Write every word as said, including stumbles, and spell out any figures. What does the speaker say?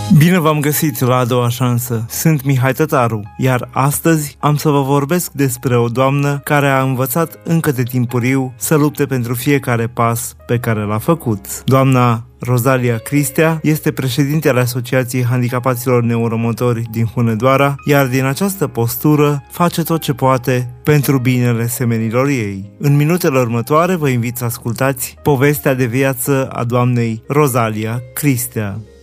Bine v-am găsit la A Doua Șansă. Sunt Mihai Tătaru, iar astăzi am să vă vorbesc despre o doamnă care a învățat încă de timpuriu să lupte pentru fiecare pas pe care l-a făcut. Doamna Rosalia Cristea este președintele Asociației Handicapaților Neuromotori din Hunedoara, iar din această postură face tot ce poate pentru binele semenilor ei. În minutele următoare vă invit să ascultați povestea de viață a doamnei Rosalia Cristea.